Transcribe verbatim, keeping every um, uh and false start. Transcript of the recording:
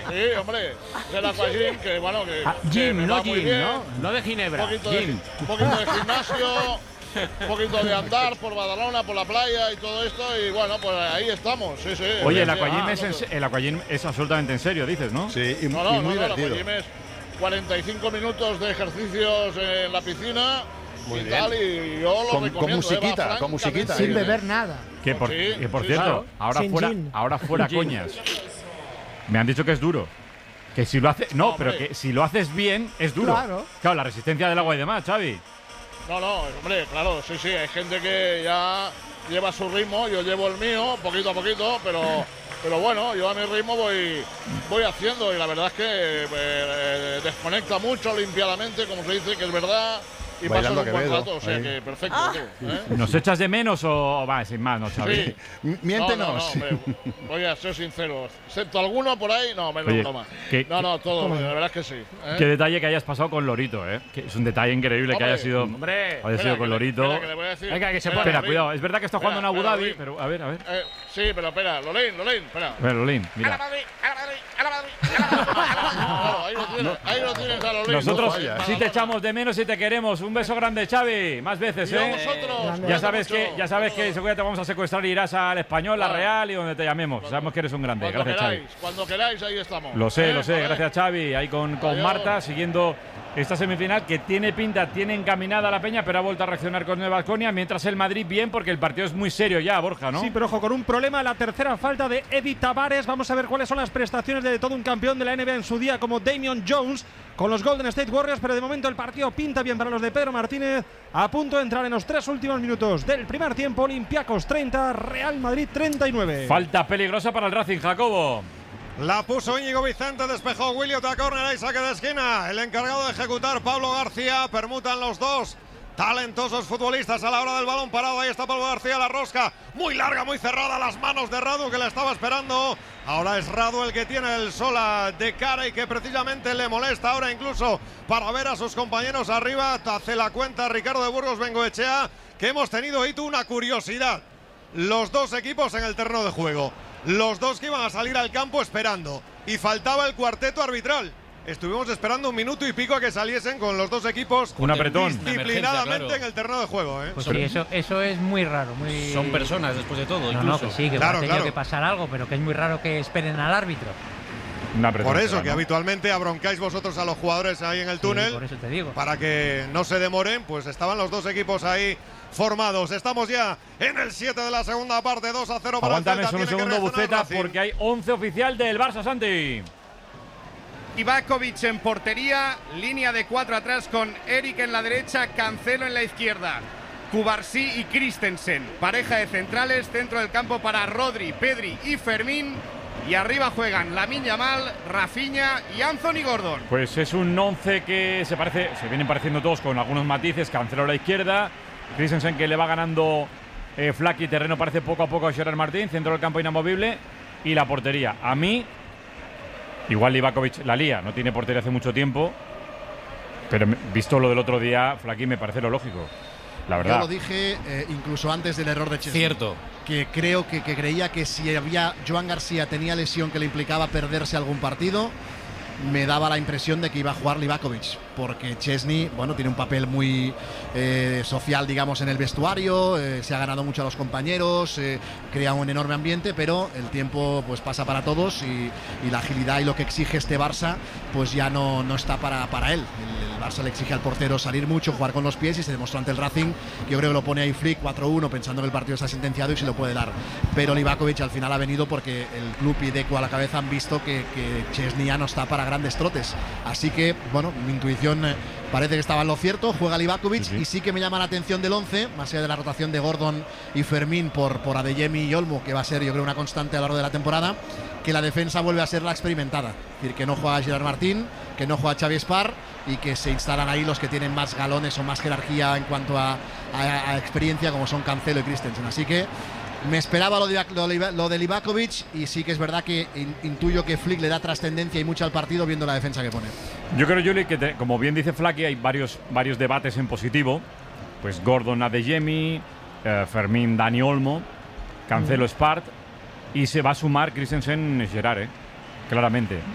Sí, hombre, del aquagym, que bueno, que. Ah, que gym, me no va muy gym, bien. ¿no? No de Ginebra. Un poquito, Gym. de, un poquito de gimnasio, un poquito de andar por Badalona, por la playa y todo esto, y bueno, pues ahí estamos, sí, sí. Oye, el sí, aquagym ah, es, no, en no. se- el aquagym es absolutamente en serio, dices, ¿no? Sí, y, No, no, y muy no, no, el divertido. aquagym es cuarenta y cinco minutos de ejercicios en la piscina Muy y bien. tal, y yo lo Con- con recomiendo. musiquita, eh, va con musiquita. francamente Sin bien, beber eh. nada. Que por, Sí, que por sí, cierto, claro. ahora Sin fuera, gin. ahora fuera Gin. coñas. Me han dicho que es duro. Que si lo haces, no, No, pero hombre. que si lo haces bien es duro. Claro. Claro, la resistencia del agua y demás, Xavi. No, no, hombre, claro, sí, sí, hay gente que ya lleva su ritmo, yo llevo el mío, poquito a poquito, pero, pero bueno, yo a mi ritmo voy, voy haciendo y la verdad es que eh, desconecta mucho, limpia la mente, como se dice, que es verdad, y pasas Bailando un buen Quevedo, rato, o sea ahí. que perfecto, tú, ¿eh? ¿Nos echas de menos o va, sin más, no, Xavi? Sí. M- No, Miéntenos. no, no, hombre, voy a ser sincero, excepto alguno por ahí, no, me lo Oye, toma. que- No, no, todo, la verdad es que sí. ¿eh? Qué detalle que hayas pasado con Lorito, ¿eh? Que es un detalle increíble que Hombre, haya sido, Hombre. haya Espera, sido que con le- Lorito. espera, que le voy a decir. Venga, que se Espera, Espera, Lolín. cuidado, es verdad que está jugando en Espera, Abu espera, Dhabi, Lolín. pero a ver, a ver. Eh, sí, pero espera, Lolín, Lolín, espera. A ver, Lolín, ¡A la mira. Madrid! ¡A la Madrid! ¡A la Madrid! ¡A la Madrid! Claro, ahí lo tienes, ahí lo tienes a Lolín. Nosotros no falla. sí te echamos de menos y te queremos. Un beso grande, Xavi. Más veces, Y a ¿eh? vosotros. Ya Ya cuídate sabes mucho. que, ya sabes que seguro te vamos a secuestrar y irás al Español, la Claro. Real y donde te llamemos. Sabemos que eres un grande. Cuando Gracias, Xavi. queráis, cuando queráis, ahí estamos. Lo sé, ¿Eh? lo sé. Vale. Gracias, Xavi. Ahí con, con Adiós. Marta, siguiendo esta semifinal que tiene pinta, tiene encaminada la Peña, pero ha vuelto a reaccionar con Nueva Baskonia. Mientras el Madrid bien, porque el partido es muy serio ya, Borja, ¿no? Sí, pero ojo, con un problema, la tercera falta de Eddie Tavares. Vamos a ver cuáles son las prestaciones de todo un campeón de la N B A en su día, como Damian Jones, con los Golden State Warriors. Pero de momento el partido pinta bien para los de Pedro Martínez. A punto de entrar en los tres últimos minutos del primer tiempo. Olympiacos treinta, Real Madrid treinta y nueve. Falta peligrosa para el Racing, Jacobo. La puso Íñigo Vicente, despejó Willy, otra córner y saque de esquina. El encargado de ejecutar, Pablo García, permutan los dos talentosos futbolistas a la hora del balón parado. Ahí está Pablo García, la rosca muy larga, muy cerrada, las manos de Radu que la estaba esperando. Ahora es Radu el que tiene el Sola de cara y que precisamente le molesta ahora incluso para ver a sus compañeros arriba. Hace la cuenta Ricardo de Burgos Bengoechea que hemos tenido ahí tú una curiosidad. Los dos equipos en el terreno de juego. Los dos que iban a salir al campo esperando. Y faltaba el cuarteto arbitral. Estuvimos esperando un minuto y pico a que saliesen con los dos equipos Un apretón. disciplinadamente claro. en el terreno de juego. ¿eh? Pues sí, eso, eso es muy raro. Muy... Son personas después de todo, No, incluso. no, que sí, que Claro, ha tenido claro. que pasar algo, pero que es muy raro que esperen al árbitro. Una apretón Por eso será, que ¿no? habitualmente abroncáis vosotros a los jugadores ahí en el Sí, túnel. por eso te digo. Para que no se demoren, pues estaban los dos equipos ahí formados. Estamos ya en el siete de la segunda parte, dos a cero para Aguántame el solo Celta. un Tiene que segundo, reaccionar Buceta, Racing. porque hay once oficial del Barça, Santi. Ivakovic en portería, línea de cuatro atrás con Eric en la derecha, Cancelo en la izquierda. Cubarsí y Christensen, pareja de centrales, centro del campo para Rodri, Pedri y Fermín. Y arriba juegan Lamine Yamal, Rafinha y Anthony Gordon. Pues es un once que se parece, se vienen pareciendo todos con algunos matices. Cancelo a la izquierda, Christensen que le va ganando eh, Flaky, terreno parece poco a poco a Gerard Martín, centro del campo inamovible y la portería. A mí, igual Livakovic la lía, no tiene portería hace mucho tiempo, pero me- visto lo del otro día, Flaky me parece lo lógico, la Yo verdad. lo dije eh, incluso antes del error de Chesney. Cierto. Que creo que, que creía que si había Joan García tenía lesión que le implicaba perderse algún partido, me daba la impresión de que iba a jugar Livakovic, porque Chesney, bueno, tiene un papel muy eh, social, digamos, en el vestuario, eh, se ha ganado mucho a los compañeros, eh, crea un enorme ambiente, pero el tiempo pues pasa para todos y, y la agilidad y lo que exige este Barça, pues ya no, no está para, para él. El, el Barça le exige al portero salir mucho, jugar con los pies y se demostró ante el Racing. Yo creo que lo pone ahí Flick cuatro uno pensando que el partido está sentenciado y se lo puede dar. Pero Livakovic al final ha venido porque el club y Deco a la cabeza han visto que, que Chesney ya no está para grandes trotes. Así que, bueno, mi intuición eh, parece que estaba en lo cierto. Juega Livakovic Sí, sí. y sí que me llama la atención del once, más allá de la rotación de Gordon y Fermín por, por Adeyemi y Olmo, que va a ser, yo creo, una constante a lo largo de la temporada, que la defensa vuelve a ser la experimentada. Es decir, que no juega Gerard Martín, que no juega Xavi Spar y que se instalan ahí los que tienen más galones o más jerarquía en cuanto a, a- a experiencia, como son Cancelo y Christensen. Así que me esperaba lo de, lo de- lo de Livakovic y sí que es verdad que in- intuyo que Flick le da trascendencia y mucho al partido viendo la defensa que pone. Yo creo, Juli, que te- como bien dice Flaky, hay varios, varios debates en positivo. Pues Gordon Adeyemi, eh, Fermín Dani Olmo, Cancelo Spart y se va a sumar Christensen Gerard, eh, claramente.